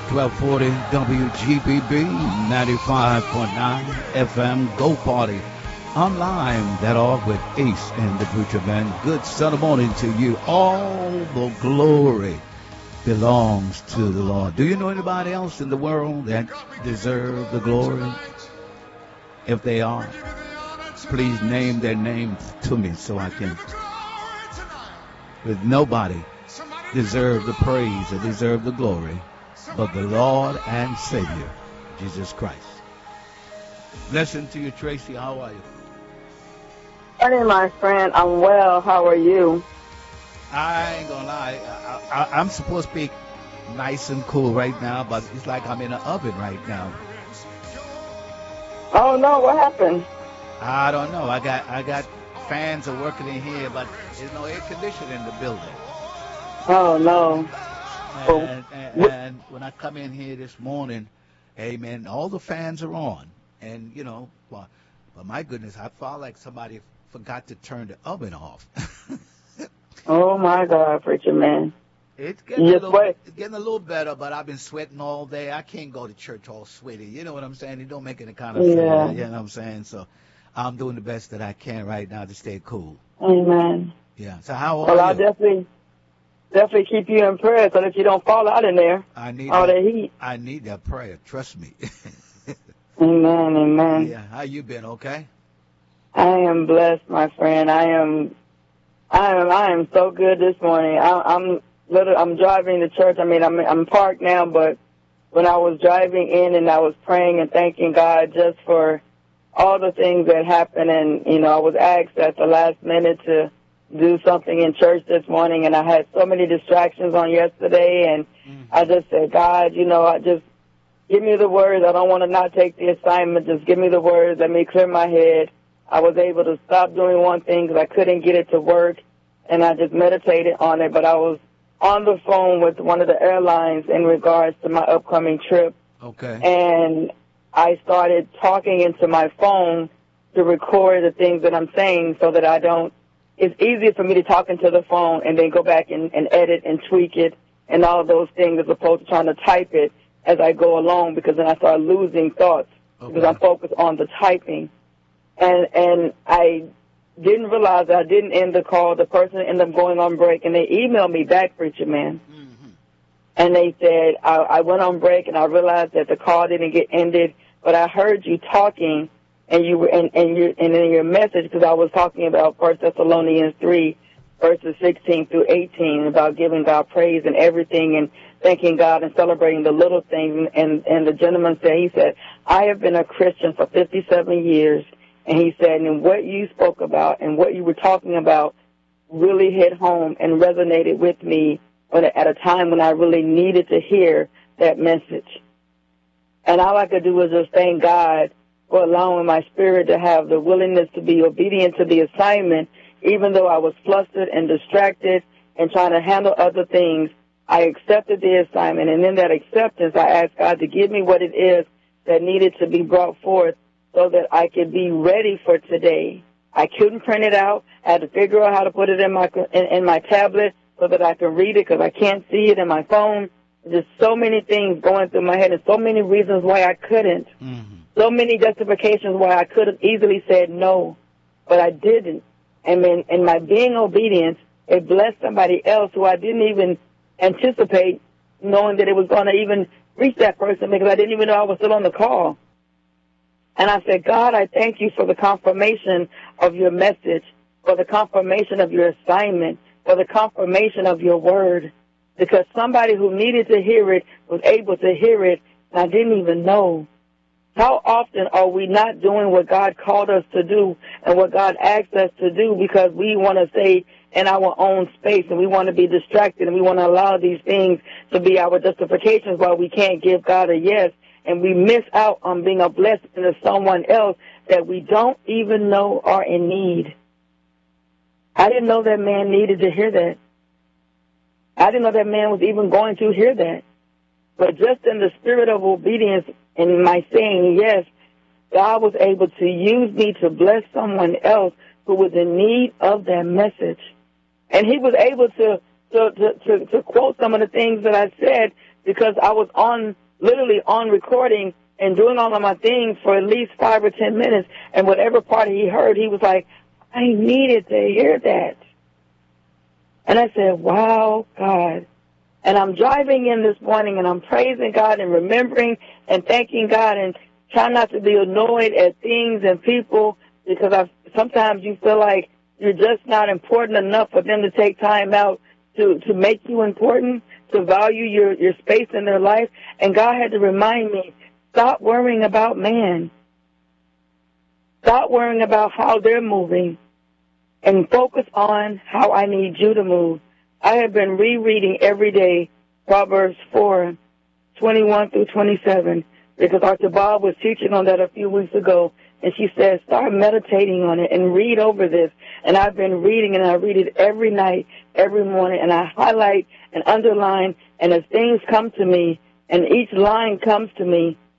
1240 WGBB 95.9 FM Go Party. Online that all with Ace and the Preacher Man. Good Sunday morning to you. All the glory belongs to the Lord. Do you know anybody else in the world that deserve the glory? If they are, please name their name to me so I can. With nobody deserve the praise or deserve the glory but the Lord and Savior, Jesus Christ. Blessing to you, Tracy. How are you? Morning, my friend. I'm well. How are you? I ain't gonna lie. I'm supposed to be nice and cool right now, but it's like I'm in an oven right now. Oh no, what happened? I don't know. I got fans are working in here, but there's no air conditioning in the building. Oh no. And when I come in here this morning, amen, all the fans are on, and but my goodness, I felt like somebody forgot to turn the oven off. Oh my God, preacher man. It's getting a little better, but I've been sweating all day. I can't go to church all sweaty. You know what I'm saying? It don't make any kind of sense. Yeah. You know what I'm saying? So I'm doing the best that I can right now to stay cool. Amen. Yeah. So how are well, you? I'll definitely keep you in prayer so that you don't fall out in there. I need all that heat. I need that prayer. Trust me. Amen. Amen. Yeah. How you been? Okay. I am blessed, my friend. I am so good this morning. I'm driving to church. I mean, I'm parked now, but when I was driving in and I was praying and thanking God just for all the things that happened, and I was asked at the last minute to do something in church this morning, and I had so many distractions on yesterday, and I just said, God, just give me the words. I don't want to not take the assignment. Just give me the words. Let me clear my head. I was able to stop doing one thing because I couldn't get it to work, and I just meditated on it. But I was on the phone with one of the airlines in regards to my upcoming trip. Okay. And I started talking into my phone to record the things that I'm saying so that I don't. It's easier for me to talk into the phone and then go back and edit and tweak it and all of those things as opposed to trying to type it as I go along, because then I start losing thoughts because I'm focused on the typing. And I didn't realize that I didn't end the call. The person ended up going on break, and they emailed me back, preacher man. And they said, I went on break, and I realized that the call didn't get ended, but I heard you talking, and you were and in your message, because I was talking about 1 Thessalonians 3, verses 16 through 18, about giving God praise and everything, and thanking God and celebrating the little things. And the gentleman said, he said, I have been a Christian for 57 years. And he said, and what you spoke about and what you were talking about really hit home and resonated with me at a time when I really needed to hear that message. And all I could do was just thank God for allowing my spirit to have the willingness to be obedient to the assignment, even though I was flustered and distracted and trying to handle other things. I accepted the assignment, and in that acceptance, I asked God to give me what it is that needed to be brought forth so that I could be ready for today. I couldn't print it out. I had to figure out how to put it in my tablet so that I can read it, because I can't see it in my phone. There's so many things going through my head and so many reasons why I couldn't. So many justifications why I could have easily said no, but I didn't. And in my being obedient, it blessed somebody else who I didn't even anticipate knowing that it was going to even reach that person, because I didn't even know I was still on the call. And I said, God, I thank you for the confirmation of your message, for the confirmation of your assignment, for the confirmation of your word, because somebody who needed to hear it was able to hear it, and I didn't even know. How often are we not doing what God called us to do and what God asked us to do because we want to stay in our own space and we want to be distracted and we want to allow these things to be our justifications while we can't give God a yes, and we miss out on being a blessing to someone else that we don't even know are in need. I didn't know that man needed to hear that. I didn't know that man was even going to hear that. But just in the spirit of obedience and my saying yes, God was able to use me to bless someone else who was in need of that message. And he was able to to quote some of the things that I said because I was literally on recording and doing all of my things for at least 5 or 10 minutes. And whatever part he heard, he was like, I needed to hear that. And I said, wow, God. And I'm driving in this morning and I'm praising God and remembering and thanking God and trying not to be annoyed at things and people because sometimes you feel like you're just not important enough for them to take time out to make you important, to value your space in their life. And God had to remind me, stop worrying about man. Stop worrying about how they're moving and focus on how I need you to move. I have been rereading every day Proverbs 4:21 through 27 because Dr. Bob was teaching on that a few weeks ago, and she said, start meditating on it and read over this. And I've been reading, and I read it every night, every morning, and I highlight and underline, and as things come to me, and each line comes to me,